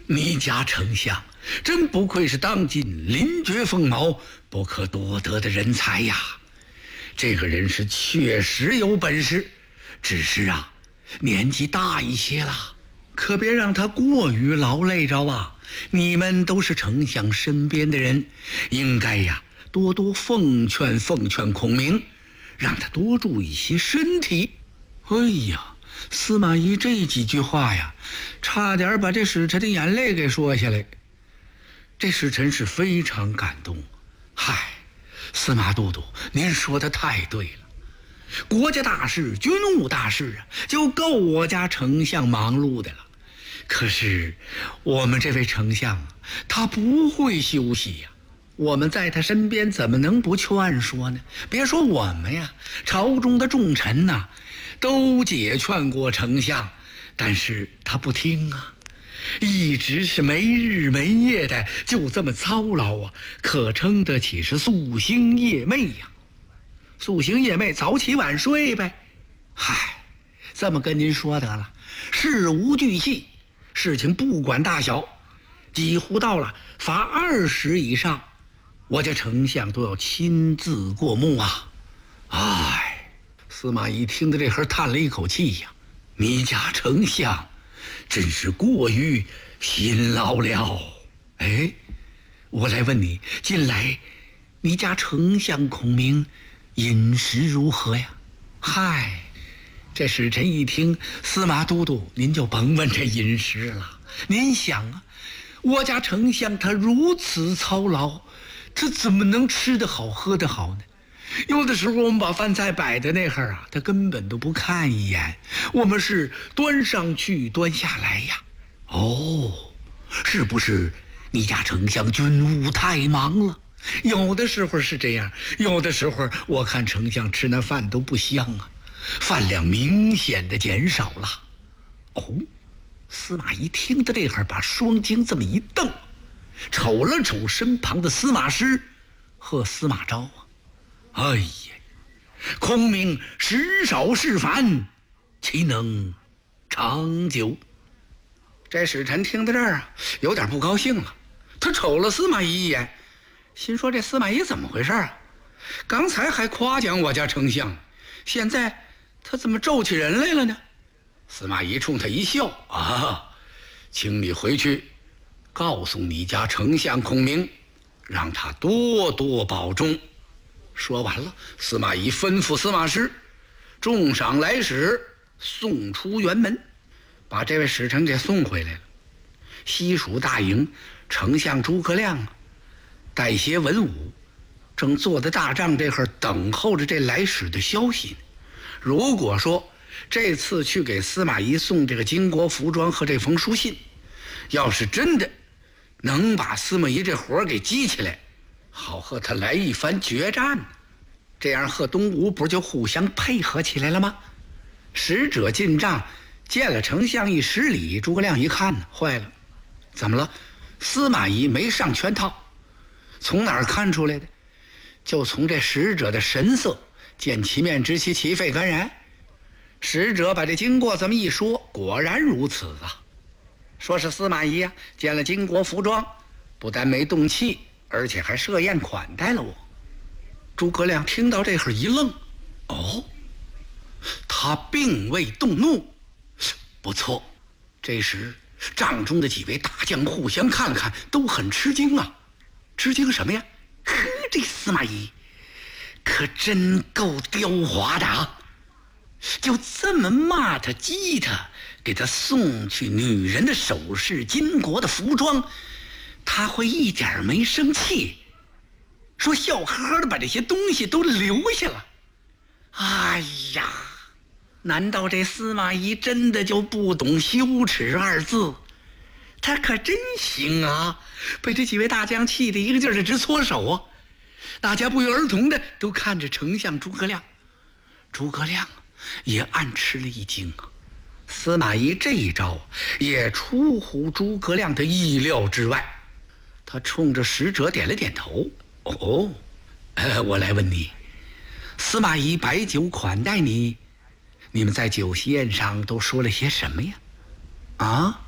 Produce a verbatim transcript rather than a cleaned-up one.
你家丞相真不愧是当今临绝凤毛、不可多得的人才呀！这个人是确实有本事，只是啊，年纪大一些了，可别让他过于劳累着啊！你们都是丞相身边的人，应该呀多多奉劝奉劝孔明，让他多注意些身体。哎呀，司马懿这几句话呀，差点把这使臣的眼泪给说下来。这使臣是非常感动。嗨，司马都督，您说的太对了，国家大事、军务大事啊，就够我家丞相忙碌的了。可是我们这位丞相啊，他不会休息呀、啊。我们在他身边怎么能不劝说呢？别说我们呀，朝中的重臣呐、啊，都解劝过丞相，但是他不听啊，一直是没日没夜的就这么操劳啊，可称得起是夙兴夜寐呀。夙兴夜寐，早起晚睡呗。嗨，这么跟您说得了，事无巨细，事情不管大小，几乎到了罚二十以上，我家丞相都要亲自过目啊！哎，司马懿听得这会儿叹了一口气呀，你家丞相真是过于辛劳了。哎，我来问你，近来你家丞相孔明饮食如何呀？嗨，这使臣一听，司马都督您就甭问这饮食了。您想啊，我家丞相他如此操劳，他怎么能吃得好喝得好呢？有的时候我们把饭菜摆在那儿啊，他根本都不看一眼，我们是端上去端下来呀。哦，是不是你家丞相军务太忙了？有的时候是这样，有的时候我看丞相吃那饭都不香啊，饭量明显的减少了。哦，司马懿听到这会儿，把双睛这么一瞪，瞅了瞅身旁的司马师和司马昭啊，哎呀，孔明时少事烦，岂能长久？这使臣听到这儿啊，有点不高兴了。他瞅了司马懿一眼，心说这司马懿怎么回事啊？刚才还夸奖我家丞相，现在他怎么皱起人来了呢？司马懿冲他一笑啊，请你回去告诉你家丞相孔明，让他多多保重。说完了，司马懿吩咐司马师重赏来使，送出辕门，把这位使臣给送回来了。西蜀大营，丞相诸葛亮带些文武正坐在大帐这会儿等候着这来使的消息呢。如果说这次去给司马懿送这个巾帼服装和这封书信，要是真的能把司马懿这活给激起来，好和他来一番决战呢，这样和东吴不就互相配合起来了吗？使者进帐见了丞相一施礼，诸葛亮一看呢，坏了，怎么了？司马懿没上圈套。从哪儿看出来的？就从这使者的神色，见其面知其其肺肝然。使者把这经过这么一说，果然如此啊。说是司马懿啊，见了巾帼服装，不但没动气，而且还设宴款待了我。诸葛亮听到这会儿一愣，哦，他并未动怒，不错。这时帐中的几位大将互相看了看，都很吃惊啊。吃惊什么呀？呵，这司马懿可真够刁滑的啊！就这么骂他、激他，给他送去女人的首饰、巾帼的服装，他会一点没生气，说笑呵呵的把这些东西都留下了。哎呀，难道这司马懿真的就不懂羞耻二字？他可真行啊，被这几位大将气得一个劲儿的直搓手啊！大家不约而同的都看着丞相诸葛亮。诸葛亮也暗吃了一惊啊，司马懿这一招也出乎诸葛亮的意料之外。他冲着使者点了点头。哦，呃，我来问你，司马懿摆酒款待你，你们在酒席宴上都说了些什么呀？啊？